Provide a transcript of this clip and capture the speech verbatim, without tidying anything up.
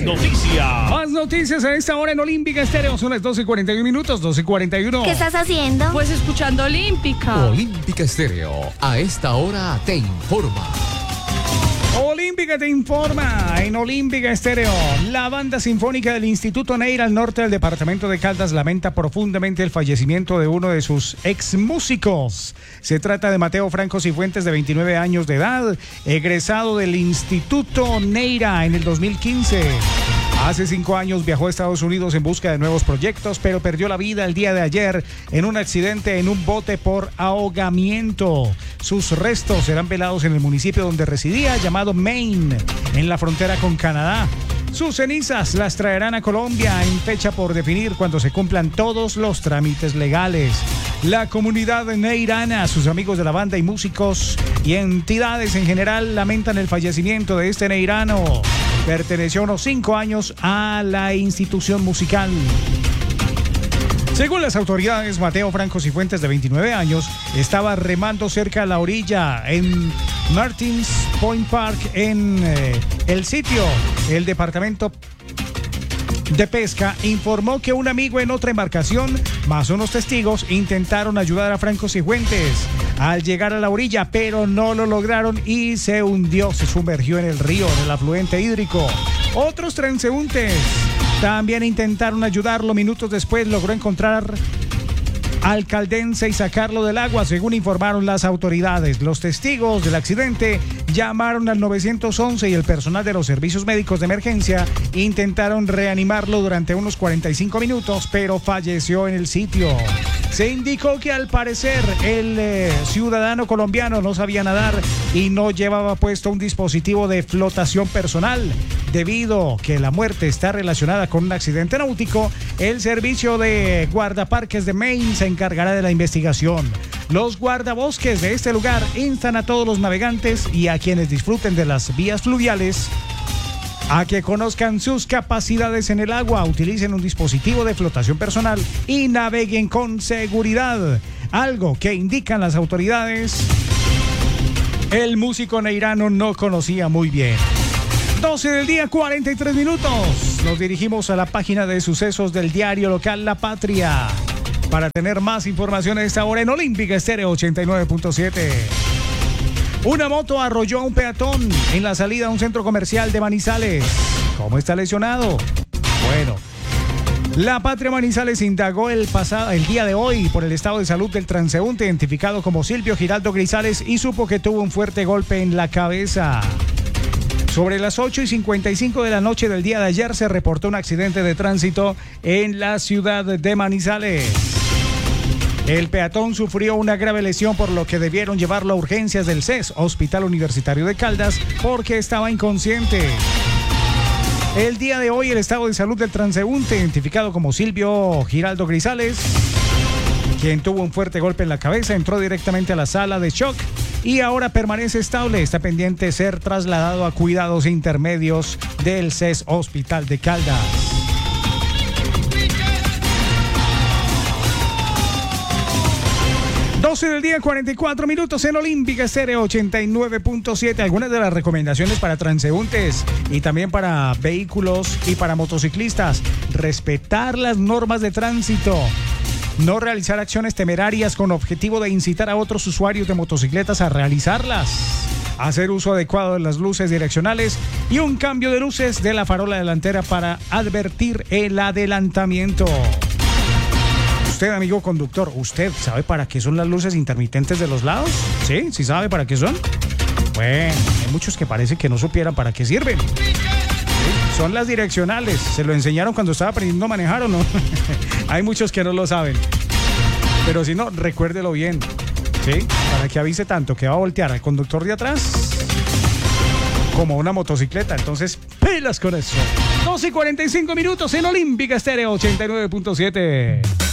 Más noticias. Más noticias a esta hora en Olímpica Estéreo. Son las doce y cuarenta y uno minutos, doce y cuarenta y uno. ¿Qué estás haciendo? Pues escuchando Olímpica. Olímpica Estéreo, a esta hora te informa. Olímpica te informa en Olímpica Estéreo. La banda sinfónica del Instituto Neira al norte del departamento de Caldas lamenta profundamente el fallecimiento de uno de sus ex músicos. Se trata de Mateo Franco Cifuentes, de veintinueve años de edad, egresado del Instituto Neira en el dos mil quince. Hace cinco años viajó a Estados Unidos en busca de nuevos proyectos, pero perdió la vida el día de ayer en un accidente en un bote por ahogamiento. Sus restos serán velados en el municipio donde residía, llamado Maine, en la frontera con Canadá. Sus cenizas las traerán a Colombia en fecha por definir cuando se cumplan todos los trámites legales. La comunidad neirana, sus amigos de la banda y músicos y entidades en general lamentan el fallecimiento de este neirano. Perteneció unos cinco años a la institución musical. Según las autoridades, Mateo Franco Cifuentes, de veintinueve años, estaba remando cerca a la orilla en Martins Point Park, en eh, el sitio. El departamento de pesca informó que un amigo en otra embarcación, más unos testigos, intentaron ayudar a Franco Cifuentes al llegar a la orilla, pero no lo lograron y se hundió, se sumergió en el río, en el afluente hídrico. Otros transeúntes también intentaron ayudarlo. Minutos después logró encontrar al caldense y sacarlo del agua, según informaron las autoridades. Los testigos del accidente llamaron al nueve once y el personal de los servicios médicos de emergencia intentaron reanimarlo durante unos cuarenta y cinco minutos, pero falleció en el sitio. Se indicó que al parecer el eh, ciudadano colombiano no sabía nadar y no llevaba puesto un dispositivo de flotación personal. Debido que la muerte está relacionada con un accidente náutico, el servicio de guardaparques de Maine se encargará de la investigación. Los guardabosques de este lugar instan a todos los navegantes y a quienes disfruten de las vías fluviales a que conozcan sus capacidades en el agua, utilicen un dispositivo de flotación personal y naveguen con seguridad. Algo que indican las autoridades, el músico neirano no conocía muy bien. doce del día, cuarenta y tres minutos. Nos dirigimos a la página de sucesos del diario local La Patria para tener más información a esta hora en Olímpica Estéreo ochenta y nueve punto siete. Una moto arrolló a un peatón en la salida a un centro comercial de Manizales. ¿Cómo está lesionado? Bueno, La Patria Manizales indagó el, pasado, el día de hoy por el estado de salud del transeúnte identificado como Silvio Giraldo Grisales y supo que tuvo un fuerte golpe en la cabeza. Sobre las ocho y cincuenta y cinco de la noche del día de ayer se reportó un accidente de tránsito en la ciudad de Manizales. El peatón sufrió una grave lesión, por lo que debieron llevarlo a urgencias del C E S, Hospital Universitario de Caldas, porque estaba inconsciente. El día de hoy el estado de salud del transeúnte, identificado como Silvio Giraldo Grisales, quien tuvo un fuerte golpe en la cabeza, entró directamente a la sala de shock y ahora permanece estable. Está pendiente de ser trasladado a cuidados intermedios del C E S Hospital de Caldas. doce del día, cuarenta y cuatro minutos en Olímpica Estéreo ochenta y nueve punto siete. Algunas de las recomendaciones para transeúntes y también para vehículos y para motociclistas: respetar las normas de tránsito, no realizar acciones temerarias con objetivo de incitar a otros usuarios de motocicletas a realizarlas, hacer uso adecuado de las luces direccionales y un cambio de luces de la farola delantera para advertir el adelantamiento. Usted, amigo conductor, ¿usted sabe para qué son las luces intermitentes de los lados? ¿Sí? ¿Sí sabe para qué son? Bueno, hay muchos que parece que no supieran para qué sirven. ¿Sí? Son las direccionales. ¿Se lo enseñaron cuando estaba aprendiendo a manejar o no? Hay muchos que no lo saben. Pero si no, recuérdelo bien. ¿Sí? Para que avise tanto que va a voltear al conductor de atrás como una motocicleta. Entonces, pilas con eso. doce y cuarenta y cinco minutos en Olímpica Estéreo ochenta y nueve punto siete.